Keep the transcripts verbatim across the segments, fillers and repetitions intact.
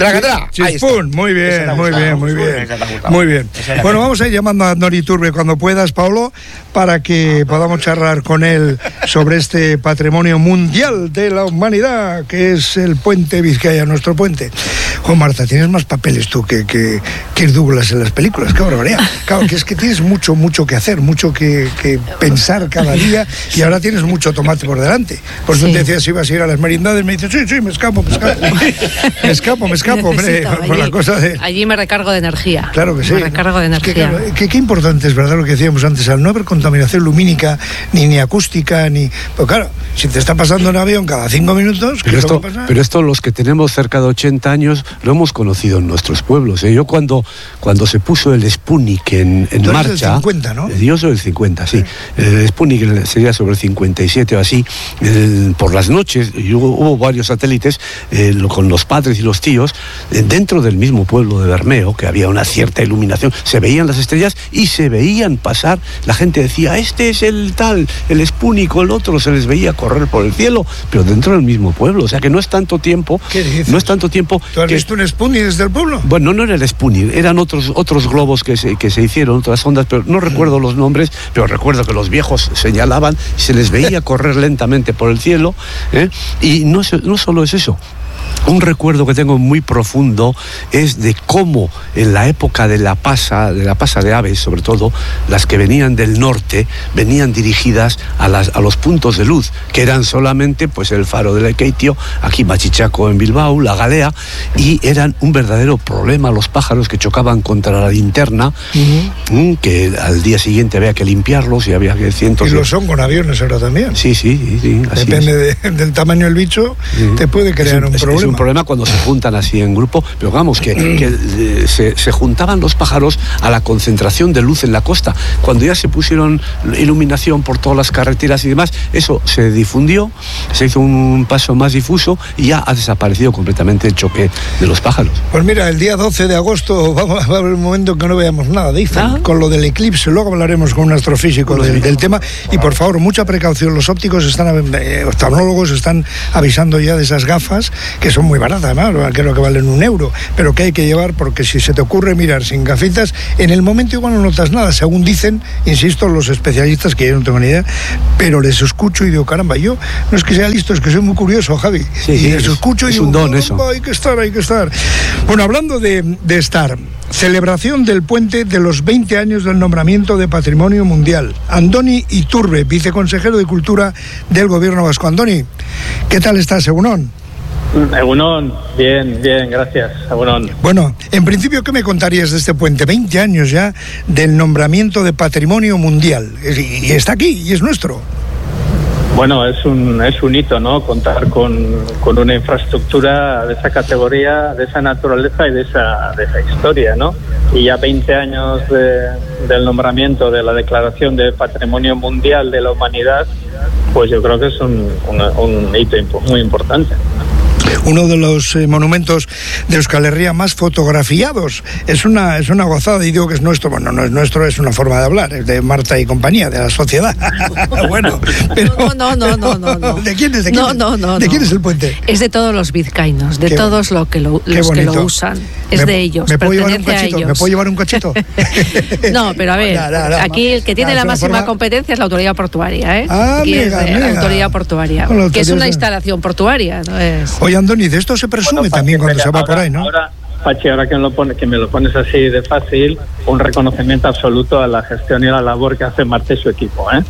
Traga, traga. Chispún, muy bien, muy bien, muy bien. Muy bien. Bueno, vamos a ir llamando a Andoni Iturbe cuando puedas, Paulo, para que podamos charlar con él sobre este patrimonio mundial de la humanidad, que es el puente Vizcaya, nuestro puente. Jo, Marta, tienes más papeles tú que, que, que Douglas en las películas, qué barbaridad. Claro, que es que tienes mucho, mucho que hacer, mucho que, que pensar cada día, y ahora tienes mucho tomate por delante. Por eso sí. Te decía, si ibas a ir a las merindades, me dices, sí, sí, me escapo, me escapo. Me escapo, me escapo, hombre, por allí, la cosa de... Allí me recargo de energía. Claro que sí. Me recargo de energía. Es que, claro, que, qué importante es, ¿verdad?, lo que decíamos antes, al no haber contaminación lumínica, ni, ni acústica, ni... Pues claro, si te está pasando un avión cada cinco minutos, ¿qué pero es esto, lo que pasa? Pero esto, los que tenemos cerca de ochenta años, lo hemos conocido en nuestros pueblos. ¿eh? Yo cuando, cuando se puso el Sputnik en, en Tú marcha... eres del cincuenta, ¿no? Yo soy del cincuenta, sí. sí. El Sputnik sería sobre el cincuenta y siete o así. El, por las noches, y hubo, hubo varios satélites eh, lo, con los padres y los tíos, eh, dentro del mismo pueblo de Bermeo, que había una cierta iluminación, se veían las estrellas y se veían pasar. La gente decía, este es el tal, el Sputnik o el otro, se les veía correr por el cielo, pero dentro del mismo pueblo. O sea que no es tanto tiempo... ¿Qué dices? No es tanto tiempo... ¿Tú has que, visto un Sputnik desde el pueblo? Bueno, no era el Sputnik, eran otros, otros globos que se, que se hicieron, otras ondas, pero no recuerdo los nombres, pero recuerdo que los viejos señalaban y se les veía correr lentamente por el cielo, ¿eh? Y no, no solo es eso. Un recuerdo que tengo muy profundo es de cómo en la época de la pasa, de la pasa de aves, sobre todo, las que venían del norte, venían dirigidas a, las, a los puntos de luz, que eran solamente pues el faro de Lekeitio, aquí Machichaco en Bilbao, la Galea, y eran un verdadero problema los pájaros que chocaban contra la linterna, uh-huh. que al día siguiente había que limpiarlos y había que cientos... Y lo son con aviones ahora también. Sí, sí, sí. sí así Depende de, del tamaño del bicho, uh-huh. te puede crear un, un es, problema. Es un problema cuando se juntan así en grupo, pero vamos, que, que eh, se, se juntaban los pájaros a la concentración de luz en la costa. Cuando ya se pusieron iluminación por todas las carreteras y demás, eso se difundió, se hizo un paso más difuso y ya ha desaparecido completamente el choque de los pájaros. Pues mira, el día doce de agosto vamos a haber un momento en que no veamos nada, dicen, ¿Ah? con lo del eclipse. Luego hablaremos con un astrofísico del, del tema. Y por favor, mucha precaución. Los ópticos están, eh, oftalmólogos están avisando ya de esas gafas, que son muy baratas, además, creo que valen un euro, pero que hay que llevar, porque si se te ocurre mirar sin gafitas, en el momento igual no notas nada, según dicen, insisto, los especialistas, que yo no tengo ni idea, pero les escucho y digo, caramba, yo no es que sea listo, es que soy muy curioso, Javi, sí, y sí, les es, escucho y es digo, un don eso. Hay que estar, hay que estar. Bueno, hablando de, de estar, celebración del puente de los veinte años del nombramiento de Patrimonio Mundial. Andoni Iturbe, viceconsejero de Cultura del Gobierno Vasco. Andoni, ¿qué tal estás, Egunon? Egunon, bien, bien, gracias, Egunon. Bueno, en principio, ¿qué me contarías de este puente? veinte años ya del nombramiento de Patrimonio Mundial, y está aquí, y es nuestro. Bueno, es un es un hito, ¿no? Contar con, con una infraestructura de esa categoría, de esa naturaleza y de esa de esa historia, ¿no? Y ya veinte años de, del nombramiento de la Declaración de Patrimonio Mundial de la Humanidad, pues yo creo que es un, un, un hito muy importante. Uno de los eh, monumentos de Euskal Herria más fotografiados. Es una es una gozada, y digo que es nuestro. Bueno, no es nuestro, es una forma de hablar, es de Marta y compañía, de la sociedad. Bueno, pero... No, no, no, no, no. ¿De quién es? ¿De quién, no, no, no, ¿de quién no. es el puente? Es de todos los vizcaínos, de qué, todos lo que lo, los que lo usan. Es me, de ellos, ¿me puedo pertenece llevar un cachito? a ellos. ¿Me puedo llevar un cachito? No, pero a ver, no, no, no, aquí el que tiene no, la máxima forma... competencia es la autoridad portuaria, ¿eh? Ah, aquí amiga, es de amiga. la autoridad portuaria, Bueno, que es una instalación portuaria, ¿no es? Oye, Andoni, de esto se presume bueno, también cuando se va ahora, por ahí, ¿no? Ahora, Pachi, ahora que me, lo pone, que me lo pones así de fácil, un reconocimiento absoluto a la gestión y a la labor que hace Marta y su equipo, ¿eh?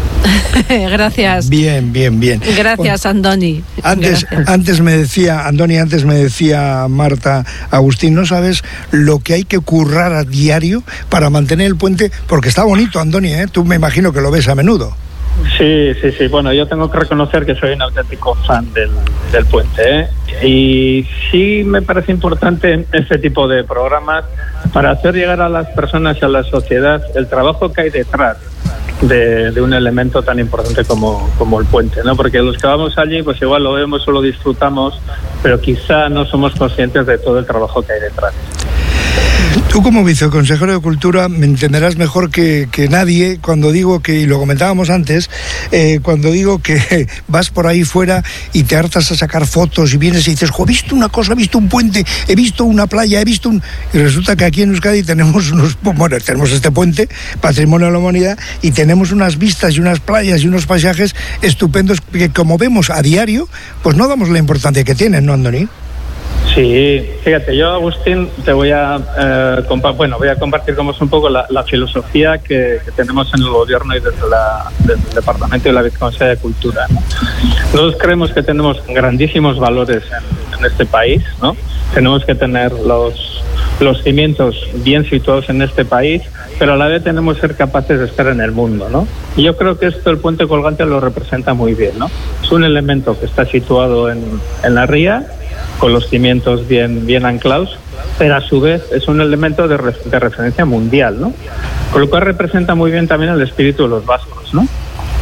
Gracias. Bien, bien, bien. Gracias, bueno, Andoni. Antes, Gracias. antes me decía, Andoni, antes me decía Marta, Agustín, no sabes lo que hay que currar a diario para mantener el puente, porque está bonito, Andoni, ¿eh? Tú me imagino que lo ves a menudo. Sí, sí, sí. Bueno, yo tengo que reconocer que soy un auténtico fan del, del puente, ¿eh? Y sí me parece importante este tipo de programas para hacer llegar a las personas y a la sociedad el trabajo que hay detrás de, de un elemento tan importante como, como el puente, ¿no? Porque los que vamos allí, pues igual lo vemos o lo disfrutamos, pero quizá no somos conscientes de todo el trabajo que hay detrás. Tú como viceconsejero de Cultura me entenderás mejor que, que nadie cuando digo que, y lo comentábamos antes, eh, cuando digo que vas por ahí fuera y te hartas a sacar fotos y vienes y dices, jo, he visto una cosa, he visto un puente, he visto una playa, he visto un... Y resulta que aquí en Euskadi tenemos unos, bueno, tenemos este puente, Patrimonio de la Humanidad, y tenemos unas vistas y unas playas y unos paisajes estupendos que como vemos a diario, pues no damos la importancia que tienen, ¿no, Andoni? Sí, fíjate, yo, Agustín, te voy a eh, compa- bueno, voy a compartir con vos un poco la, la filosofía que, que tenemos en el gobierno y desde, la, desde el Departamento de la Viceconsejería de Cultura, ¿no? Nosotros creemos que tenemos grandísimos valores en, en este país, ¿no? Tenemos que tener los, los cimientos bien situados en este país, pero a la vez tenemos que ser capaces de estar en el mundo, ¿no? Y yo creo que esto el puente colgante lo representa muy bien, ¿no? Es un elemento que está situado en, en la ría, con los cimientos bien, bien anclados, pero a su vez es un elemento de, re, de referencia mundial, ¿no? Con lo cual representa muy bien también el espíritu de los vascos, ¿no?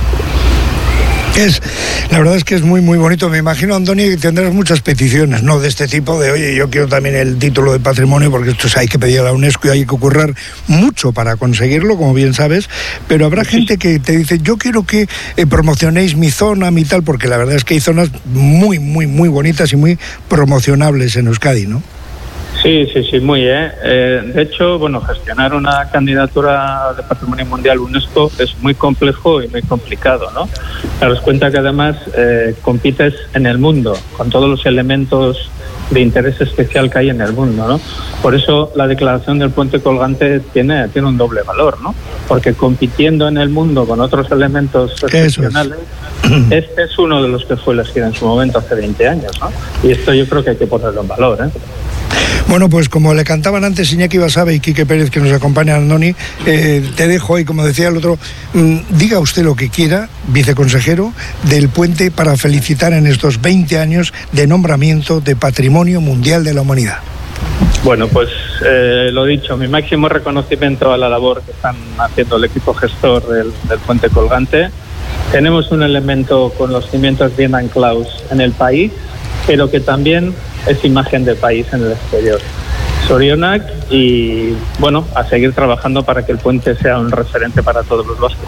Es, la verdad es que es muy muy bonito. Me imagino, Andoni, que tendrás muchas peticiones, ¿no? De este tipo de, oye, yo quiero también el título de patrimonio, porque esto hay que pedir a la UNESCO y hay que currar mucho para conseguirlo, como bien sabes, pero habrá gente que te dice, yo quiero que eh, promocionéis mi zona, mi tal, porque la verdad es que hay zonas muy, muy, muy bonitas y muy promocionables en Euskadi, ¿no? Sí, sí, sí, muy, ¿eh? eh de hecho, bueno, gestionar una candidatura de Patrimonio Mundial UNESCO es muy complejo y muy complicado, ¿no? Daros cuenta que además eh, compites en el mundo, con todos los elementos de interés especial que hay en el mundo, ¿no? Por eso la declaración del puente colgante tiene, tiene un doble valor, ¿no? Porque compitiendo en el mundo con otros elementos excepcionales, es. este es uno de los que fue elegido en su momento hace veinte años, ¿no? Y esto yo creo que hay que ponerlo en valor, ¿eh? Bueno, pues como le cantaban antes Iñaki Basabe y Quique Pérez, que nos acompañan, Andoni, eh, te dejo y como decía el otro, mmm, diga usted lo que quiera, viceconsejero, del puente para felicitar en estos veinte años de nombramiento de Patrimonio Mundial de la Humanidad. Bueno, pues eh, lo dicho, mi máximo reconocimiento a la labor que están haciendo el equipo gestor del, del puente colgante. Tenemos un elemento con los cimientos bien anclados en el país, pero que también es imagen de país en el exterior. Sorionak, y bueno, a seguir trabajando para que el puente sea un referente para todos los vascos.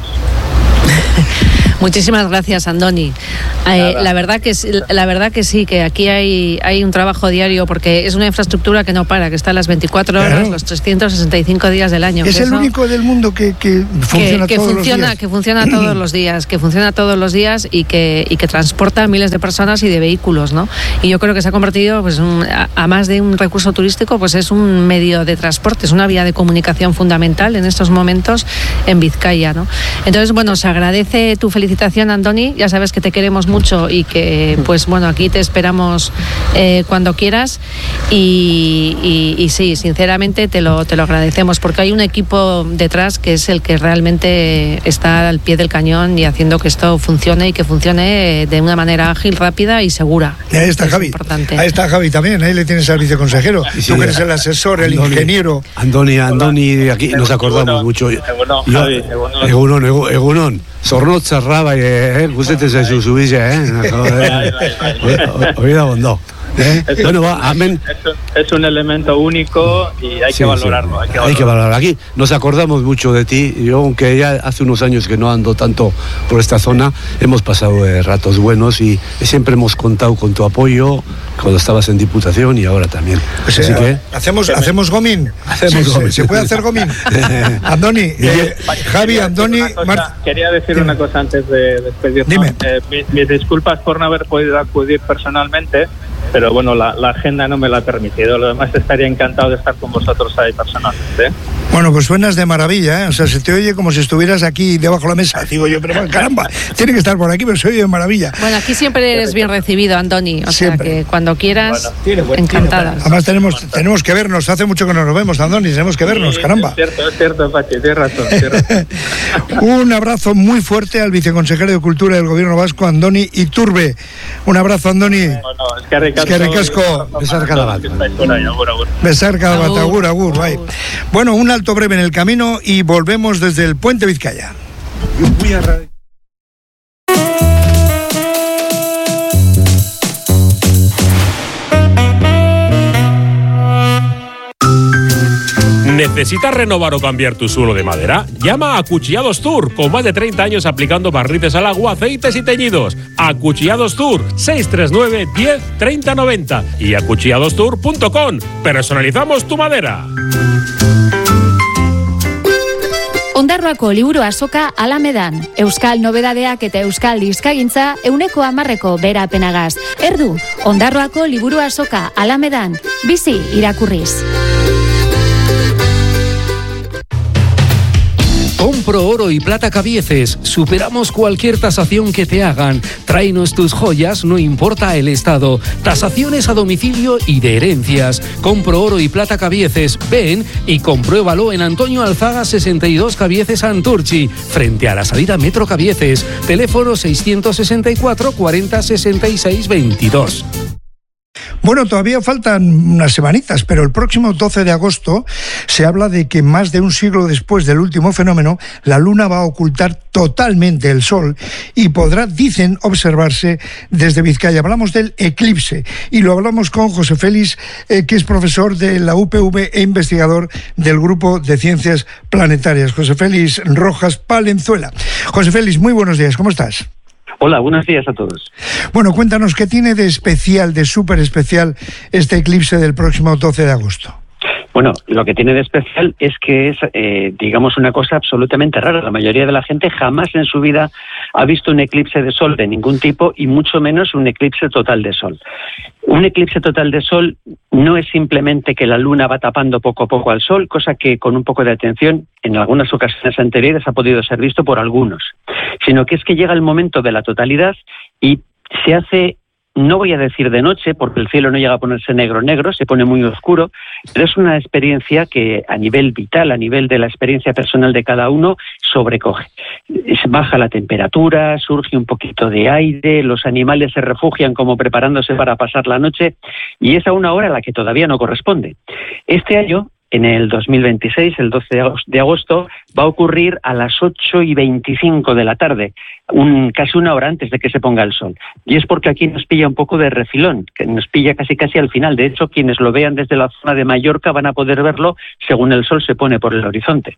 Muchísimas gracias, Andoni. Eh, la verdad que la verdad que sí, que aquí hay hay un trabajo diario, porque es una infraestructura que no para, que está a las veinticuatro horas, claro, los trescientos sesenta y cinco días del año. Es el eso, único del mundo que, que funciona que, que todos funciona, los días. Que funciona todos los días, que funciona todos los días y que y que transporta a miles de personas y de vehículos, ¿no? Y yo creo que se ha convertido, pues, un, a, a más de un recurso turístico, pues es un medio de transporte, es una vía de comunicación fundamental en estos momentos en Vizcaya, ¿no? Entonces, bueno, se agradece tu felicitación, Andoni. Ya sabes que te queremos mucho y que, pues bueno, aquí te esperamos eh, cuando quieras. Y, y, y sí, sinceramente te lo, te lo agradecemos, porque hay un equipo detrás que es el que realmente está al pie del cañón y haciendo que esto funcione y que funcione de una manera ágil, rápida y segura. Y ahí está Javi. Importante. Ahí está Javi también. Ahí le tienes al viceconsejero. Sí, tú que eres el asesor, el Andoni, ingeniero. Andoni, Andoni, aquí nos acordamos mucho. Egunon, Javi, Egunon. Egunon, Egunon. Zornot cerraba, eh, gustete se subilla, eh. Oída bondó. ¿Eh? Es, bueno, va, amén. Es, un, es un elemento único y hay, sí, que valorarlo, sí. hay que valorarlo. Hay que valorarlo. Aquí nos acordamos mucho de ti. Yo, aunque ya hace unos años que no ando tanto por esta zona, hemos pasado eh, ratos buenos y siempre hemos contado con tu apoyo cuando estabas en Diputación y ahora también. Pues, Así eh, que hacemos hacemos gomín. Hacemos sí, gomín. ¿Se puede hacer gomín? Andoni, eh, Javi, Andoni. Cosa, quería decir Dime. una cosa antes de despedirnos. Dime. Eh, mis, mis disculpas por no haber podido acudir personalmente, pero bueno, la, la agenda no me la ha permitido. Lo demás, estaría encantado de estar con vosotros ahí personalmente. Bueno, pues suenas de maravilla, ¿eh? O sea, se te oye como si estuvieras aquí debajo de la mesa. Digo yo, pero caramba, tiene que estar por aquí, pero se oye de maravilla. Bueno, aquí siempre eres bien recibido, Andoni. O siempre. sea, que cuando quieras, bueno, encantadas. Además, tenemos, tenemos que vernos. Hace mucho que no nos vemos, Andoni. Tenemos que vernos, sí, caramba. Es cierto, es cierto, Pachi, tienes razón. Tienes razón. Un abrazo muy fuerte al viceconsejero de Cultura del Gobierno Vasco, Andoni Iturbe. Un abrazo, Andoni. Bueno, es que ricasco. Es que ricasco. Besar cada bat. Besar cada bat. Agur, agur. Bueno, un alto breve en el camino y volvemos desde el Puente Vizcaya. ¿Necesitas renovar o cambiar tu suelo de madera? Llama a Acuchillados Tour, con más de treinta años aplicando barnices al agua, aceites y teñidos. Acuchillados Tour, seis tres nueve, diez, treinta, noventa y acuchillados tour punto com. Personalizamos tu madera. Ondarroako liburu azoka Alamedan. Euskal nobedadeak eta euskal dizkagintza euneko hamarreko berapenagaz. Erdu, Ondarroako liburu azoka Alamedan. Bizi irakurriz. Compro oro y plata Cabieces. Superamos cualquier tasación que te hagan. Tráenos tus joyas, no importa el estado. Tasaciones a domicilio y de herencias. Compro oro y plata Cabieces. Ven y compruébalo en Antonio Alzaga sesenta y dos Cabieces Santurchi, frente a la salida Metro Cabieces. Teléfono seiscientos sesenta y cuatro, cuarenta, sesenta y seis, veintidós. Bueno, todavía faltan unas semanitas, pero el próximo doce de agosto se habla de que más de un siglo después del último fenómeno, la Luna va a ocultar totalmente el Sol y podrá, dicen, observarse desde Vizcaya. Hablamos del eclipse y lo hablamos con José Félix, eh, que es profesor de la U P V e investigador del Grupo de Ciencias Planetarias. José Félix Rojas Palenzuela. José Félix, muy buenos días, ¿cómo estás? Hola, buenos días a todos. Bueno, cuéntanos, ¿qué tiene de especial, de súper especial, este eclipse del próximo doce de agosto? Bueno, lo que tiene de especial es que es, eh, digamos, una cosa absolutamente rara. La mayoría de la gente jamás en su vida ha visto un eclipse de sol de ningún tipo y mucho menos un eclipse total de sol. Un eclipse total de sol no es simplemente que la luna va tapando poco a poco al sol, cosa que con un poco de atención en algunas ocasiones anteriores ha podido ser visto por algunos, sino que es que llega el momento de la totalidad y se hace, no voy a decir de noche, porque el cielo no llega a ponerse negro negro, se pone muy oscuro, pero es una experiencia que a nivel vital, a nivel de la experiencia personal de cada uno, sobrecoge. Baja la temperatura, surge un poquito de aire, los animales se refugian como preparándose para pasar la noche, y es a una hora a la que todavía no corresponde. Este año, en el dos mil veintiséis, el doce de agosto, va a ocurrir a las ocho y veinticinco de la tarde, un, casi una hora antes de que se ponga el sol. Y es porque aquí nos pilla un poco de refilón, que nos pilla casi casi al final. De hecho, quienes lo vean desde la zona de Mallorca van a poder verlo según el sol se pone por el horizonte.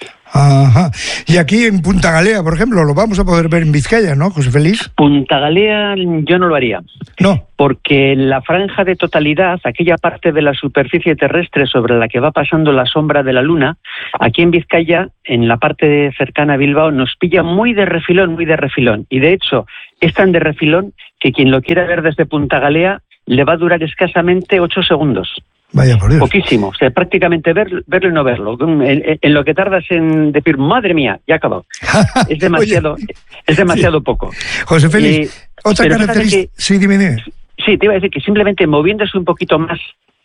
Ajá. Y aquí en Punta Galea, por ejemplo, lo vamos a poder ver en Vizcaya, ¿no, José Félix? Punta Galea yo no lo haría. No. Porque la franja de totalidad, aquella parte de la superficie terrestre sobre la que va pasando la sombra de la luna, aquí en Vizcaya, en la parte cercana a Bilbao, nos pilla muy de refilón, muy de refilón. Y de hecho, es tan de refilón que quien lo quiera ver desde Punta Galea le va a durar escasamente ocho segundos. Vaya por Dios. Poquísimo, o sea, prácticamente ver, verlo y no verlo. En, en lo que tardas en decir, madre mía, ya ha acabado. Es demasiado, Oye, es demasiado sí. poco. José Félix, eh, otra característica... Sí, dime, dime. Sí, te iba a decir que simplemente moviéndose un poquito más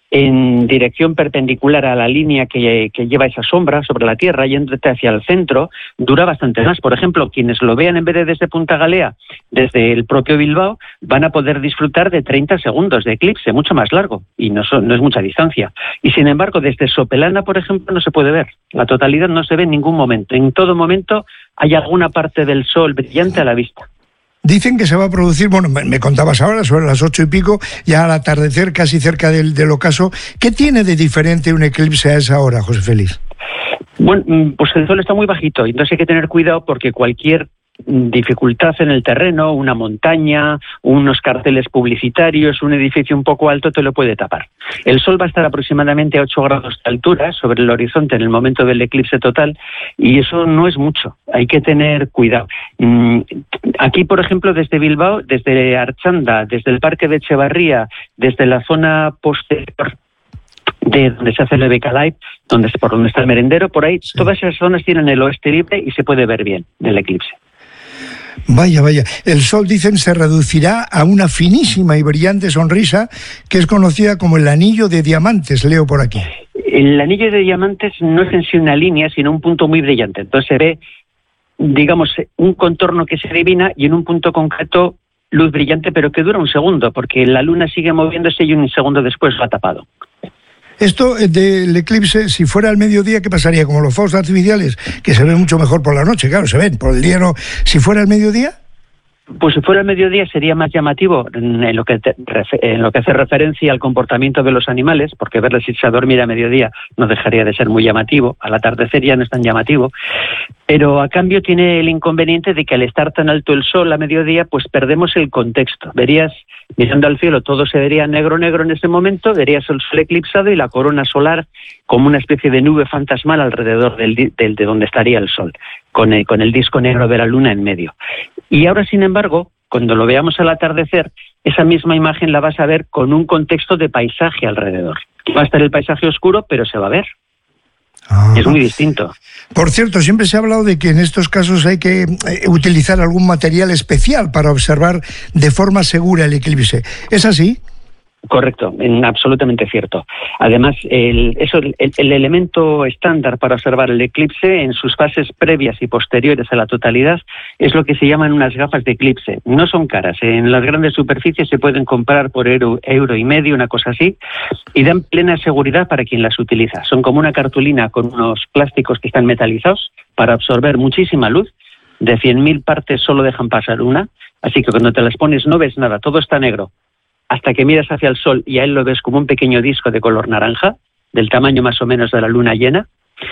en dirección perpendicular a la línea que, que lleva esa sombra sobre la Tierra, yéndote hacia el centro, dura bastante más. Por ejemplo, quienes lo vean en vez de desde Punta Galea, desde el propio Bilbao, van a poder disfrutar de treinta segundos de eclipse, mucho más largo, y no, son, no es mucha distancia. Y sin embargo, desde Sopelana, por ejemplo, no se puede ver. La totalidad no se ve en ningún momento. En todo momento hay alguna parte del sol brillante a la vista. Dicen que se va a producir, bueno, me contabas ahora, sobre las ocho y pico, ya al atardecer, casi cerca del, del ocaso. ¿Qué tiene de diferente un eclipse a esa hora, José Félix? Bueno, pues el sol está muy bajito, entonces hay que tener cuidado porque cualquier dificultad en el terreno, una montaña, unos carteles publicitarios, un edificio un poco alto te lo puede tapar. El sol va a estar aproximadamente a ocho grados de altura sobre el horizonte en el momento del eclipse total y eso no es mucho, hay que tener cuidado. Aquí, por ejemplo, desde Bilbao, desde Archanda, desde el Parque de Echevarría, desde la zona posterior de donde se hace el Beca Live, donde, por donde está el merendero, por ahí, sí. Todas esas zonas tienen el oeste libre y se puede ver bien del eclipse. Vaya, vaya. El sol, dicen, se reducirá a una finísima y brillante sonrisa que es conocida como el anillo de diamantes, leo por aquí. El anillo de diamantes no es en sí una línea, sino un punto muy brillante. Entonces se ve, digamos, un contorno que se adivina y en un punto concreto luz brillante, pero que dura un segundo, porque la luna sigue moviéndose y un segundo después lo ha tapado. Esto del eclipse, si fuera al mediodía, ¿qué pasaría? Como los fuegos artificiales, que se ven mucho mejor por la noche, claro, se ven, por el día no. Si fuera al mediodía... Pues si fuera el mediodía sería más llamativo en lo que te, en lo que hace referencia al comportamiento de los animales, porque verles irse a dormir a mediodía no dejaría de ser muy llamativo, al atardecer ya no es tan llamativo, pero a cambio tiene el inconveniente de que al estar tan alto el sol a mediodía, pues perdemos el contexto. Verías, mirando al cielo, todo se vería negro negro en ese momento, verías el sol eclipsado y la corona solar como una especie de nube fantasmal alrededor del, del, de donde estaría el sol, con el, con el disco negro de la luna en medio. Y ahora, sin embargo, cuando lo veamos al atardecer, esa misma imagen la vas a ver con un contexto de paisaje alrededor. Va a estar el paisaje oscuro, pero se va a ver. Ah. Es muy distinto. Por cierto, siempre se ha hablado de que en estos casos hay que eh, utilizar algún material especial para observar de forma segura el eclipse. ¿Es así? Correcto, en, absolutamente cierto. Además, el, eso, el, el elemento estándar para observar el eclipse en sus fases previas y posteriores a la totalidad es lo que se llaman unas gafas de eclipse. No son caras, en las grandes superficies se pueden comprar por euro, euro y medio, una cosa así, y dan plena seguridad para quien las utiliza. Son como una cartulina con unos plásticos que están metalizados para absorber muchísima luz. De cien mil partes solo dejan pasar una, así que cuando te las pones no ves nada, todo está negro, hasta que miras hacia el sol y a él lo ves como un pequeño disco de color naranja, del tamaño más o menos de la luna llena,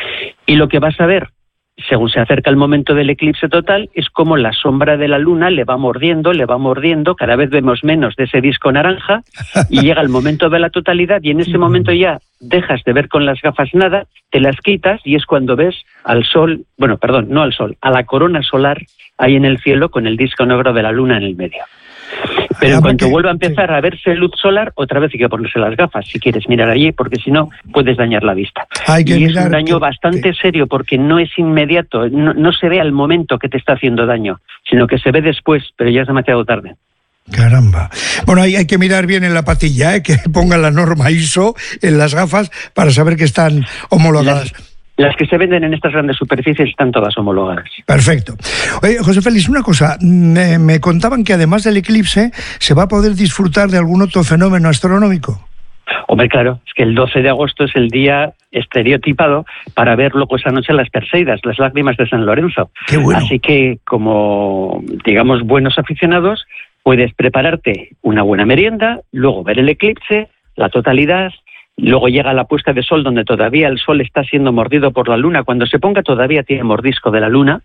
y lo que vas a ver, según se acerca el momento del eclipse total, es como la sombra de la luna le va mordiendo, le va mordiendo, cada vez vemos menos de ese disco naranja, y llega el momento de la totalidad, y en ese momento ya dejas de ver con las gafas nada, te las quitas, y es cuando ves al sol, bueno, perdón, no al sol, a la corona solar ahí en el cielo con el disco negro de la luna en el medio. Pero en cuanto vuelva a empezar a verse luz solar, otra vez hay que ponerse las gafas si quieres mirar allí, porque si no puedes dañar la vista. Hay que y mirar es un daño que, bastante que... serio, porque no es inmediato, no, no se ve al momento que te está haciendo daño, sino que se ve después, pero ya es demasiado tarde. Caramba. Bueno, hay, hay que mirar bien en la patilla, ¿eh? Que pongan la norma I S O en las gafas para saber que están homologadas. Las... Las que se venden en estas grandes superficies están todas homologadas. Perfecto. Oye, José Félix, una cosa. Me, me contaban que además del eclipse se va a poder disfrutar de algún otro fenómeno astronómico. Hombre, claro, es que el doce de agosto es el día estereotipado para ver luego esa noche las Perseidas, las lágrimas de San Lorenzo. Qué bueno. Así que, como, digamos, buenos aficionados, puedes prepararte una buena merienda, luego ver el eclipse, la totalidad. Luego llega la puesta de sol, donde todavía el sol está siendo mordido por la luna. Cuando se ponga todavía tiene mordisco de la luna.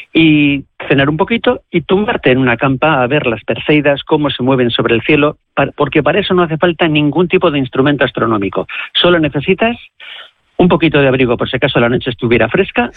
Y cenar un poquito y tumbarte en una campa a ver las Perseidas, cómo se mueven sobre el cielo, porque para eso no hace falta ningún tipo de instrumento astronómico. Solo necesitas un poquito de abrigo por si acaso la noche estuviera fresca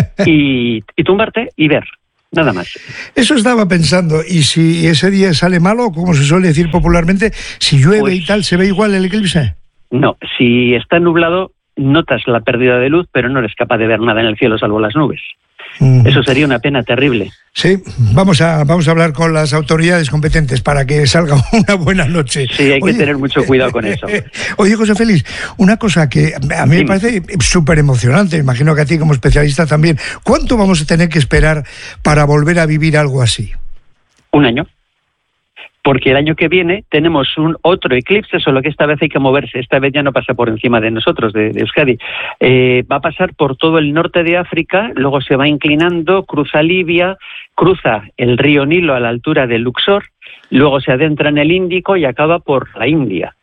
y, y tumbarte y ver. Nada más. Eso estaba pensando. ¿Y si ese día sale malo, como se suele decir popularmente, si llueve pues... y tal, se ve igual el eclipse? No, si está nublado, notas la pérdida de luz, pero no eres capaz de ver nada en el cielo salvo las nubes. Mm. Eso sería una pena terrible. Sí, vamos a, vamos a hablar con las autoridades competentes para que salga una buena noche. Sí, hay Oye, que tener mucho cuidado con eso. Oye, José Félix, una cosa que a mí sí. me parece súper emocionante, imagino que a ti como especialista también. ¿Cuánto vamos a tener que esperar para volver a vivir algo así? Un año. Porque el año que viene tenemos un otro eclipse, solo que esta vez hay que moverse, esta vez ya no pasa por encima de nosotros, de, de Euskadi. Eh, va a pasar por todo el norte de África, luego se va inclinando, cruza Libia, cruza el río Nilo a la altura de Luxor, luego se adentra en el Índico y acaba por la India.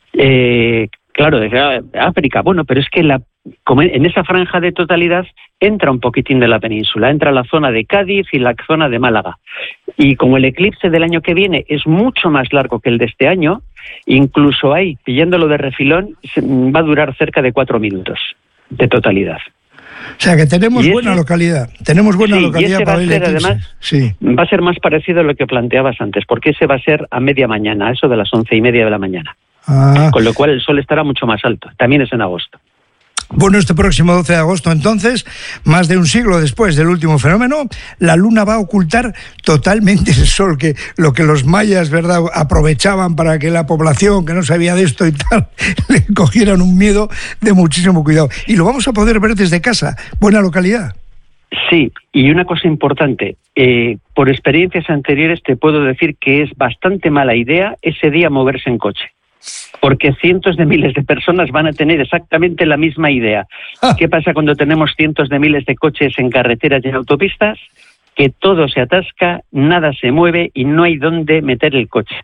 Eh, claro, desde África, bueno, pero es que la, como en esa franja de totalidad entra un poquitín de la península, entra la zona de Cádiz y la zona de Málaga. Y como el eclipse del año que viene es mucho más largo que el de este año, incluso ahí, pillándolo de refilón, va a durar cerca de cuatro minutos de totalidad. O sea que tenemos ese, buena localidad, tenemos buena sí, localidad y ese para va a ser, además, sí. va a ser más parecido a lo que planteabas antes, porque ese va a ser a media mañana, eso de las once y media de la mañana. Ah. Con lo cual el sol estará mucho más alto, también es en agosto. Bueno, este próximo doce de agosto, entonces, más de un siglo después del último fenómeno, la luna va a ocultar totalmente el sol, que lo que los mayas, ¿verdad?, aprovechaban para que la población que no sabía de esto y tal, le cogieran un miedo de muchísimo cuidado. Y lo vamos a poder ver desde casa. Buena localidad. Sí, y una cosa importante, eh, por experiencias anteriores te puedo decir que es bastante mala idea ese día moverse en coche. Porque cientos de miles de personas van a tener exactamente la misma idea. Ah. ¿Qué pasa cuando tenemos cientos de miles de coches en carreteras y en autopistas? que todo se atasca, nada se mueve y no hay dónde meter el coche.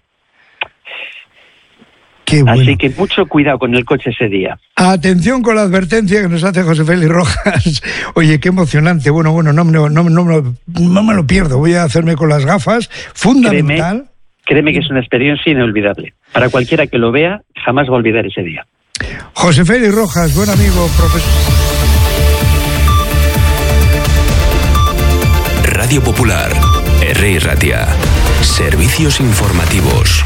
Qué bueno. Así que mucho cuidado con el coche ese día. Atención con la advertencia que nos hace José Félix Rojas. Oye, qué emocionante. Bueno, bueno, no, no, no, no, no, no me lo pierdo. Voy a hacerme con las gafas. Fundamental. Créeme, créeme que es una experiencia inolvidable. Para cualquiera que lo vea, jamás va a olvidar ese día. José Félix Rojas, buen amigo, profesor. Radio Popular, R I Ratia. Servicios informativos.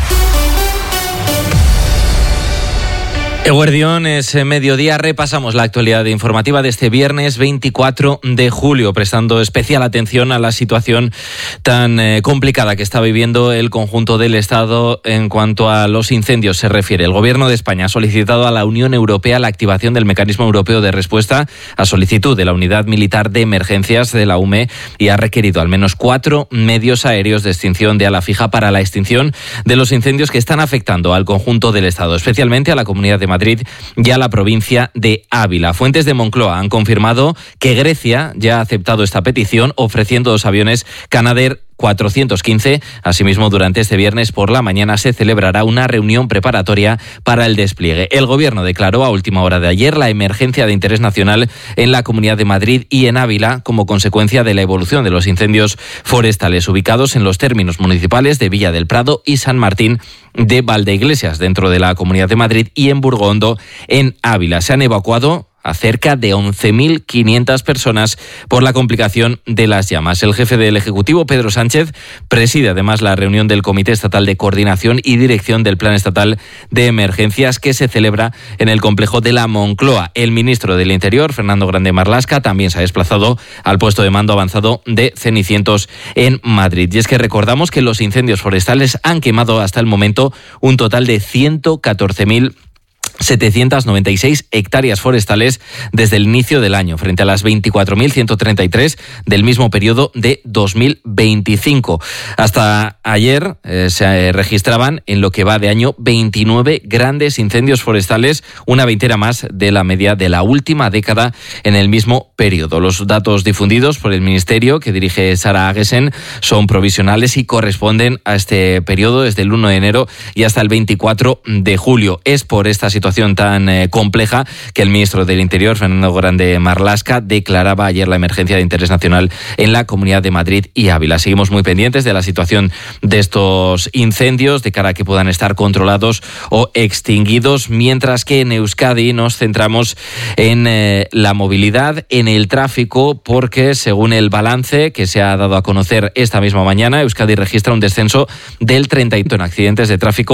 Eguerdión, es mediodía, repasamos la actualidad informativa de este viernes veinticuatro de julio, prestando especial atención a la situación tan eh, complicada que está viviendo el conjunto del Estado en cuanto a los incendios se refiere. El Gobierno de España ha solicitado a la Unión Europea la activación del Mecanismo Europeo de Respuesta a solicitud de la Unidad Militar de Emergencias de la U M E y ha requerido al menos cuatro medios aéreos de extinción de ala fija para la extinción de los incendios que están afectando al conjunto del Estado, especialmente a la Comunidad de Madrid y a la provincia de Ávila. Fuentes de Moncloa han confirmado que Grecia ya ha aceptado esta petición ofreciendo dos aviones Canadair cuatrocientos quince. Asimismo, durante este viernes por la mañana se celebrará una reunión preparatoria para el despliegue. El Gobierno declaró a última hora de ayer la emergencia de interés nacional en la Comunidad de Madrid y en Ávila como consecuencia de la evolución de los incendios forestales ubicados en los términos municipales de Villa del Prado y San Martín de Valdeiglesias, dentro de la Comunidad de Madrid, y en Burgondo, en Ávila. Se han evacuado a cerca de once mil quinientas personas por la complicación de las llamas. El jefe del Ejecutivo, Pedro Sánchez, preside además la reunión del Comité Estatal de Coordinación y Dirección del Plan Estatal de Emergencias que se celebra en el complejo de la Moncloa. El ministro del Interior, Fernando Grande Marlaska, también se ha desplazado al puesto de mando avanzado de Cenicientos en Madrid. Y es que recordamos que los incendios forestales han quemado hasta el momento un total de ciento catorce mil setecientas noventa y seis hectáreas forestales desde el inicio del año, frente a las veinticuatro mil ciento treinta y tres del mismo periodo de dos mil veinticinco. Hasta ayer eh, se registraban en lo que va de año veintinueve grandes incendios forestales, una veintena más de la media de la última década en el mismo periodo. Los datos difundidos por el Ministerio que dirige Sara Agesen son provisionales y corresponden a este periodo desde el uno de enero y hasta el veinticuatro de julio. Es por esta situación situación tan eh, compleja que el ministro del Interior, Fernando Grande Marlaska, declaraba ayer la emergencia de interés nacional en la Comunidad de Madrid y Ávila. Seguimos muy pendientes de la situación de estos incendios de cara a que puedan estar controlados o extinguidos, mientras que en Euskadi nos centramos en eh, la movilidad, en el tráfico, porque según el balance que se ha dado a conocer esta misma mañana, Euskadi registra un descenso del treinta y ocho en accidentes de tráfico